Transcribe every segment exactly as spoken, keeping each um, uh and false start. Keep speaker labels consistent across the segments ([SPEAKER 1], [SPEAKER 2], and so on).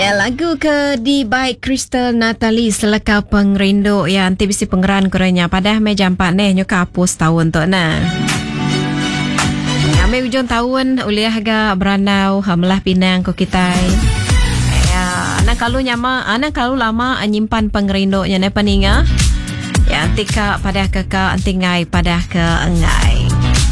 [SPEAKER 1] Ya, lagu ke di baik Crystal Natalie seleka pengrindu ya anti bisi pengeran kurangnya pada meja empat neh nyuka hapus tahun tu nah. Kami ujung tahun uliah harga beranau hamlah Pinang ko kita. Ya, anak kalau nyama, anak kalau lama nyimpan pengrindu nya ne peninga. Ya, antika pada keka antingai pada ke engai.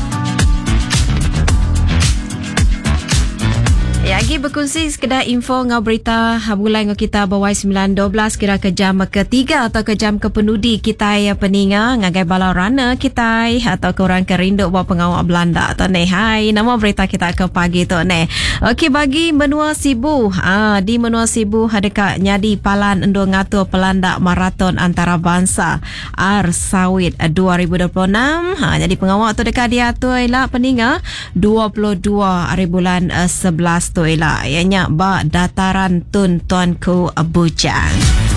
[SPEAKER 1] Ya, lagi berkongsi sekedar info ngau berita mulai ngau kita bawai sembilan dua belas kira ke jam ketiga atau ke jam ke penudi kita ya peninga ngagai balau rana kita atau ke orang kerindu bawa pengawal Belanda atau ne hai nama berita kita ke pagi tu ne. Okey, bagi Menua Sibu ah di Menua Sibu dekat nyadi palan endo ngatur pelanda maraton antarabangsa R Sawit dua ribu dua puluh enam ha jadi pengawal tu dekat dia tu ialah peninga dua puluh dua hari bulan uh, sebelas tu ialah ianya ba dataran Tun Tuanku Bujang.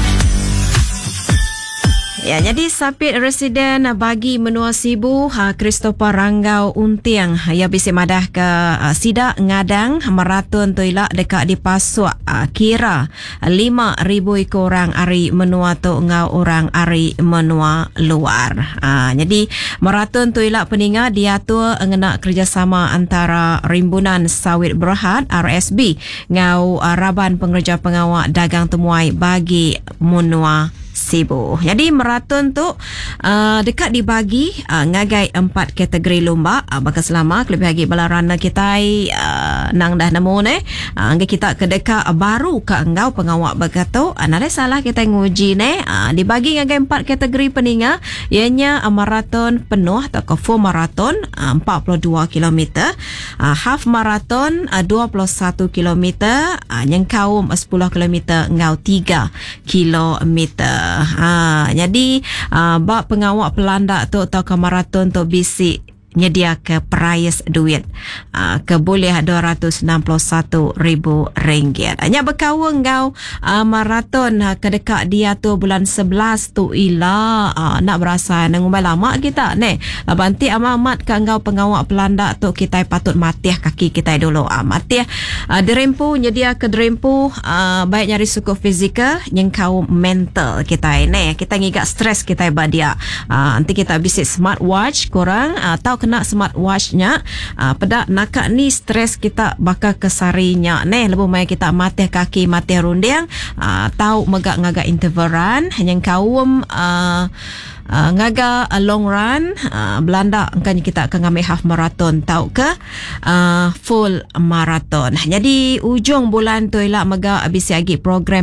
[SPEAKER 1] Ya, jadi sapit residen bagi Menua Sibu ha, Christopher Ranggau Untiang ya bisi madah ke uh, sidak ngadang maraton tu ialah dekat di Pasuk uh, kira lima ribu orang ari menua tu ngau orang ari menua luar. Uh, jadi maraton tu ialah peninga diatur ngena kerjasama antara Rimbunan Sawit Berhad R S B ngau uh, Raban Pengerja Pengawal Dagang Temuai bagi Menua Sibu. Jadi maraton tu uh, dekat dibagi uh, ngagai empat kategori lomba uh, bakal selama lebih lagi balarana kita uh, nang dah nemu ne uh, angga kita ke dekat uh, baru ke engau pengawak berkata uh, nare salah kita nguji ne uh, dibagi ngagai empat kategori peninga ianya uh, maraton penuh atau ke full maraton uh, empat puluh dua kilometer, uh, half maraton uh, dua puluh satu kilometer, uh, nyengkaum uh, sepuluh kilometer ngau tiga kilometer. Ha, jadi uh, bak pengawak pelanda tu atau ke maraton tu bisi nyedia ke prize duit uh, ke boleh dua ratus enam puluh satu ribu ringgit. Hanya berkawang kau uh, maraton uh, ke dekat dia tu bulan sebelas tu ila uh, nak berasa nangumbai lama kita ne. Banti amat ke engkau pengawak pelanda tu kita patut matiah kaki kita dulu. Uh, matiah uh, derempu nyedia ke derempu uh, baik nyari suku fizikal yang kau mental kita ne. Kita ngigak stres kita badia. Uh, nanti kita bisik smartwatch kurang uh, tahu kena smartwatchnya uh, pada nakak ni stres kita bakal kesarinya ne lebih mai kita matih kaki matih runding uh, tahu megak ngagak interval run hanya kaum uh, Uh, ngaga uh, long run uh, Belanda angkanya kita akan ngambil half marathon tahu ke uh, full marathon. Jadi ujung bulan tu ialah mega habis lagi program